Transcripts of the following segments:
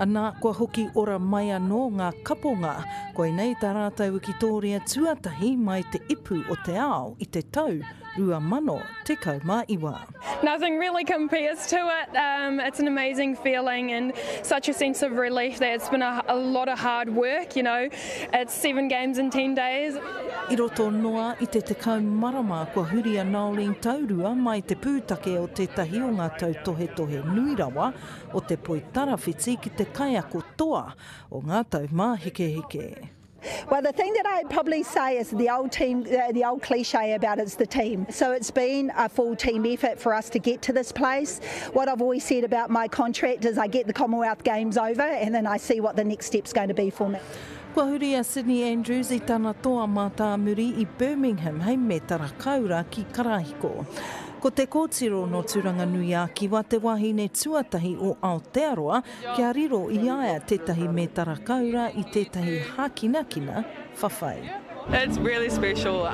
Ana kua hoki ora mai anō ngā kaponga, koe nei tā rātou Victoria tuatahi mai te ipu o te ao i te tau 2019. Nothing really compares to it. It's an amazing feeling and such a sense of relief that it's been a lot of hard work, you know. It's 7 games in 10 days. I roto noa i te tekau marama kua huria Nowling taurua mai te pūtake o tētahi o ngā tautohe nui rawa o te poitara whiti ki te kaiako toa o ngā tau mā heke. Well, the thing that I'd probably say is the old team, the old cliche about it's the team. So it's been a full team effort for us to get to this place. What I've always said about my contract is I get the Commonwealth Games over and then I see what the next step's going to be for me. Kua huria Sydney Andrews i tāna toa mātā muri i Birmingham hei me Tarakaura ki Karahiko. Ko te kōtiro no Turanga Nui a Kiwa te wahine tuatahi o Aotearoa kia riro i aia tētahi me Tarakaura i tētahi hākinakina whawhai. It's really special.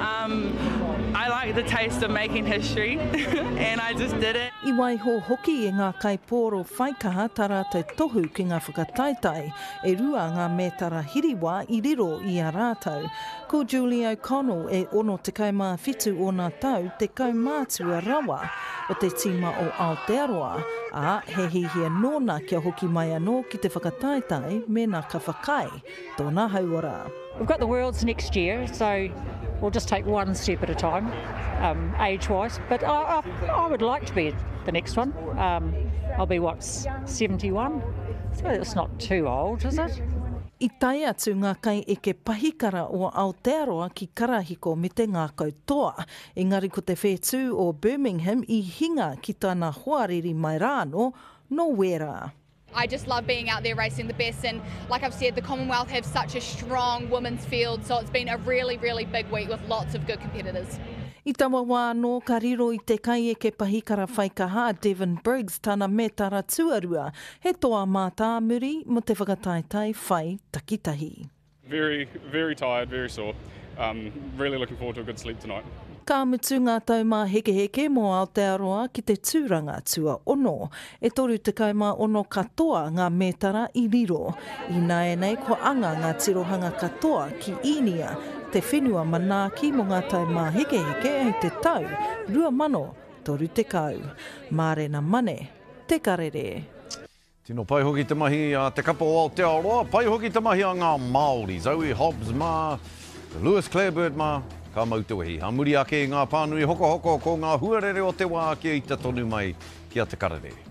I like the taste of making history and I just did it. I waiho hoki e ngā kaipōro whaikaha tā rātou tohu ki ngā whakataitai e rua ngā mētara hiriwa i riro i a rātou. Ko Julie O'Connell e ono te kaumāwhitu o nā tau te kaumātua rawa o te tima o Aotearoa, a he hihia nōna kia hoki mai anō ki te whakataitai me nā ka whakai, tōna hauara. We've got the Worlds next year, so we'll just take one step at a time, age-wise. But I would like to be the next one. I'll be, 71? So it's not too old, is it? I tai atu ngā kai e ke pahikara o Aotearoa ki Karahiko me te ngā koutoa. Engari ko te whetū o Birmingham I hinga ki tāna hoariri mai rāno, no wera. I just love being out there racing the best, and like I've said, the Commonwealth have such a strong women's field, so it's been a really, really big week with lots of good competitors. I tawa wā no ka riro I te kai e ke pahikara whaikaha Devon Briggs tāna mētara tuarua, he toa mātā muri mo te whakataitai whai takitahi. Very, very tired, very sore. Really looking forward to a good sleep tonight. Ka mutu ngā taumā heke mō Aotearoa ki te tūranga tua ono. E toru te kaumā ono katoa ngā mētara I riro. I nei ko anga ngā tirohanga katoa ki Inia, te whenua manaki mō ngā taumā heke hei te tau, 2030. Mārena mane, te karere. Tino pai hoki te mahi a te kapa o Aotearoa, pai hoki te mahi a ngā Māori, Zoe Hobbs mā, Lewis Clarebird mā, ka mautuahi. Ha muri ake ngā pānui hoko ko ngā huarere o te wā kia I te tonu mai kia te karere.